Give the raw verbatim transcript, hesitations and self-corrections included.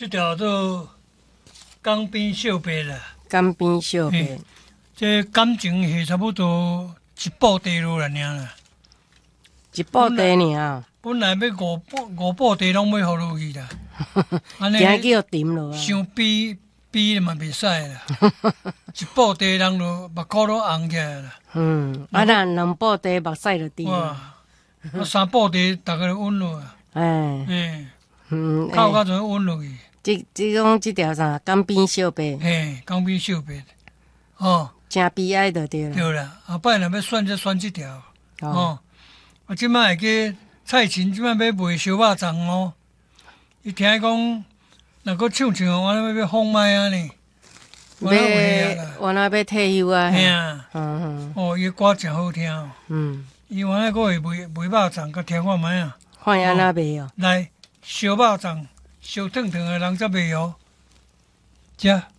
这条做江边小白啦。 江边小白， 这感情是差不多一步地路了尔啦。 一步地尔。 本来要五步五步地拢要互落去啦。安尼惊叫沉落啊！ 伤逼逼嘛袂使啦。一步地人就目眶都红起来啦。 嗯，啊，咱两步地目屎就滴。 哇！啊，三步地逐个就稳落啊。 哎。 嘿。 嗯。 靠到就稳落去。 即即讲即条啥？江边小白。 嘿，江边小白。哦。 真悲哀就对啦。 对啦，后摆若要选就选即条。哦。啊，即摆会记蔡琴即摆要卖烧肉粽哦。伊听讲，若搁唱唱，我要要放麦啊呢。 要，我那要退休啊。 嘿啊。 嗯嗯。 哦，伊歌真好听。嗯。伊原来搁会卖卖肉粽，甲听看卖啊。 看安那卖哦。 来，烧肉粽，烧烫烫的人则卖哦。食。